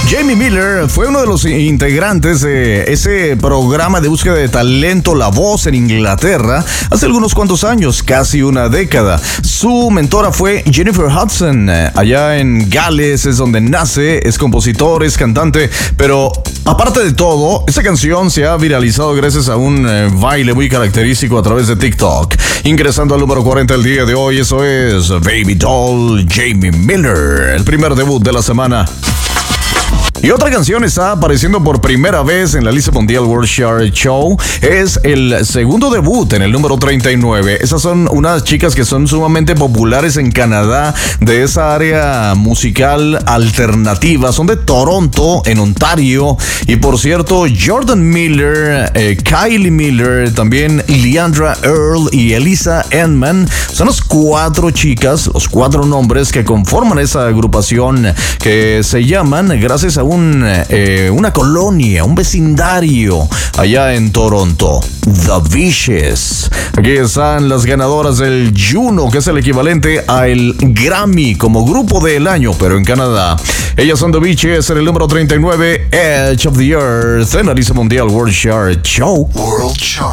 Jamie Miller fue uno de los integrantes de ese programa de búsqueda de talento La Voz en Inglaterra hace algunos cuantos años, casi una década. Su mentora fue Jennifer Hudson. Allá en Gales es donde nace, es compositor, es cantante, pero aparte de todo, esta canción se ha viralizado gracias a un baile muy característico a través de TikTok. Ingresando al número 40 el día de hoy, eso es Baby Doll, Jamie Miller, el primer debut de la semana. Y otra canción está apareciendo por primera vez en la lista mundial World Chart Show. Es el segundo debut en el número 39. Esas son unas chicas que son sumamente populares en Canadá, de esa área musical alternativa. Son de Toronto, en Ontario. Y por cierto, Jordan Miller, Kylie Miller, también Leandra Earl y Elisa Enman son las cuatro chicas, los cuatro nombres que conforman esa agrupación que se llaman, gracias a una colonia, un vecindario allá en Toronto, The Beaches. Aquí están las ganadoras del Juno, que es el equivalente al Grammy como grupo del año, pero en Canadá. Ellas son The Beaches en el número 39, Edge of the Earth, en la lista mundial World Chart Show. World Chart.